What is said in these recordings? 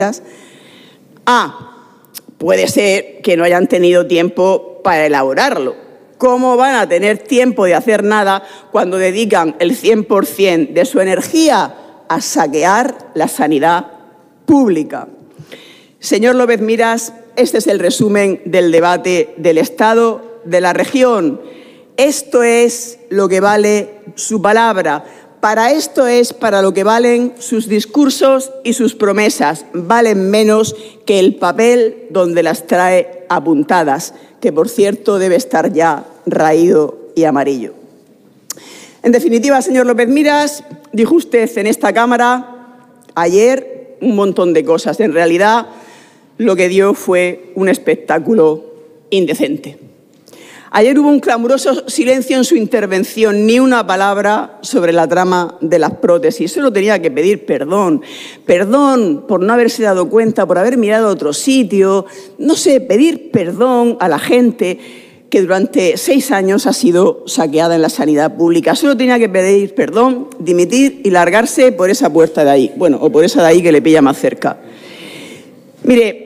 Puede ser que no hayan tenido tiempo para elaborarlo. ¿Cómo van a tener tiempo de hacer nada cuando dedican el 100% de su energía a saquear la sanidad pública? Señor López Miras, este es el resumen del debate del Estado de la región. Esto es lo que vale su palabra. Para esto es para lo que valen sus discursos y sus promesas. Valen menos que el papel donde las trae apuntadas, que por cierto debe estar ya raído y amarillo. En definitiva, señor López Miras, dijo usted en esta Cámara ayer un montón de cosas. En realidad, lo que dio fue un espectáculo indecente. Ayer hubo un clamoroso silencio en su intervención, ni una palabra sobre la trama de las prótesis. Solo tenía que pedir perdón. Perdón por no haberse dado cuenta, por haber mirado a otro sitio. No sé, pedir perdón a la gente que durante 6 años ha sido saqueada en la sanidad pública. Solo tenía que pedir perdón, dimitir y largarse por esa puerta de ahí. Bueno, o por esa de ahí que le pilla más cerca. Mire,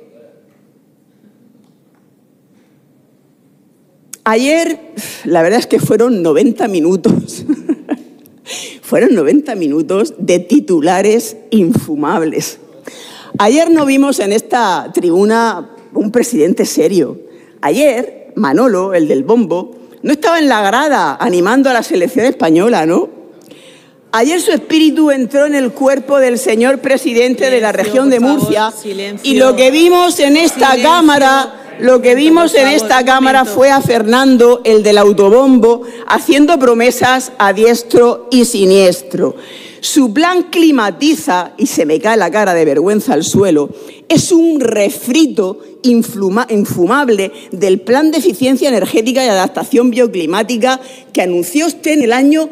ayer, la verdad es que fueron 90 minutos. Fueron 90 minutos de titulares infumables. Ayer no vimos en esta tribuna un presidente serio. Ayer, Manolo, el del bombo, no estaba en la grada animando a la selección española, ¿no? Ayer su espíritu entró en el cuerpo del señor presidente de la región de Murcia, y lo que vimos en esta Cámara... Lo que vimos en esta Cámara fue a Fernando, el del autobombo, haciendo promesas a diestro y siniestro. Su plan Climatiza, y se me cae la cara de vergüenza al suelo, es un refrito infumable del Plan de Eficiencia Energética y Adaptación Bioclimática que anunció usted en el año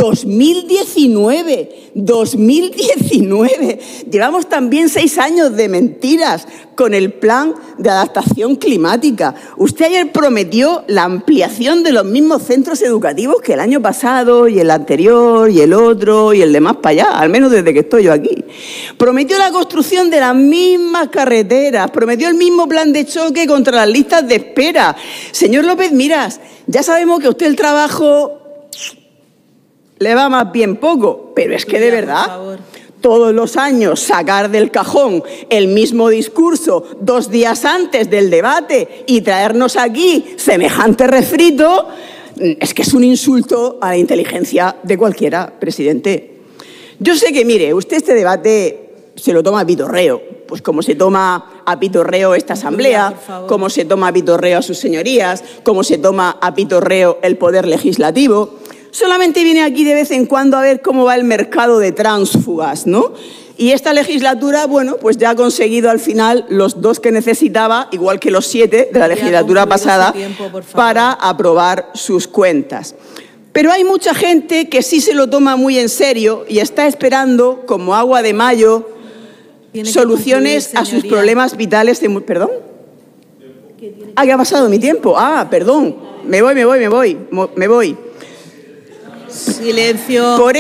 2019. 2019. Llevamos también 6 años de mentiras con el Plan de Adaptación Climática. Usted ayer prometió la ampliación de los mismos centros educativos que el año pasado y el anterior y el otro y el de más para allá, al menos desde que estoy yo aquí. Prometió la construcción de las mismas carreteras, prometió el mismo plan de choque contra las listas de espera. Señor López Miras, ya sabemos que a usted el trabajo le va más bien poco, pero es que de verdad, todos los años sacar del cajón el mismo discurso 2 días antes del debate y traernos aquí semejante refrito, es que es un insulto a la inteligencia de cualquiera, presidente. Yo sé que, mire, usted este debate se lo toma a pitorreo, pues como se toma a pitorreo esta asamblea, como se toma a pitorreo a sus señorías, como se toma a pitorreo el poder legislativo. Solamente viene aquí de vez en cuando a ver cómo va el mercado de tránsfugas, ¿no? Y esta legislatura, bueno, pues ya ha conseguido al final los 2 que necesitaba, igual que los 7 de la legislatura pasada, para aprobar sus cuentas. Pero hay mucha gente que sí se lo toma muy en serio y está esperando, como agua de mayo, soluciones a sus problemas vitales. ¿Perdón? ¿Qué ha pasado mi tiempo? Perdón. Me voy. Silencio. Por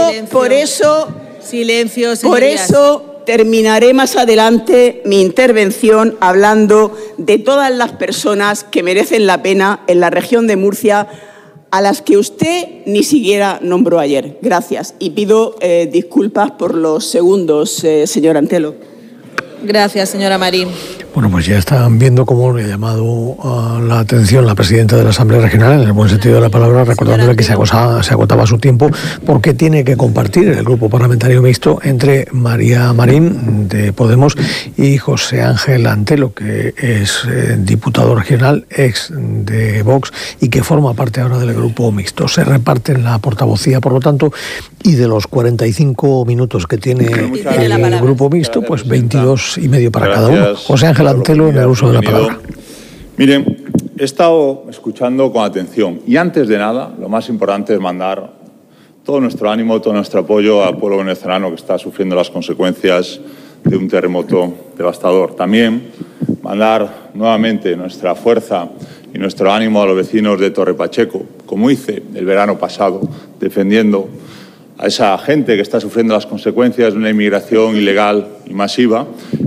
eso terminaré más adelante mi intervención hablando de todas las personas que merecen la pena en la región de Murcia, a las que usted ni siquiera nombró ayer. Gracias. Y pido disculpas por los segundos, señor Antelo. Gracias, señora Marín. Bueno, pues ya están viendo cómo le ha llamado la atención la presidenta de la Asamblea Regional, en el buen sentido de la palabra, recordándole que se agotaba su tiempo porque tiene que compartir el grupo parlamentario mixto entre María Marín, de Podemos, y José Ángel Antelo, que es diputado regional, ex de Vox, y que forma parte ahora del grupo mixto. Se reparten la portavocía, por lo tanto, y de los 45 minutos que tiene el grupo mixto, pues 22 y medio para cada uno. José Ángel Antelo, en el uso de la palabra. Miren, he estado escuchando con atención y antes de nada, lo más importante es mandar todo nuestro ánimo, todo nuestro apoyo al pueblo venezolano que está sufriendo las consecuencias de un terremoto devastador. También mandar nuevamente nuestra fuerza y nuestro ánimo a los vecinos de Torre Pacheco, como hice el verano pasado, defendiendo a esa gente que está sufriendo las consecuencias de una inmigración ilegal y masiva.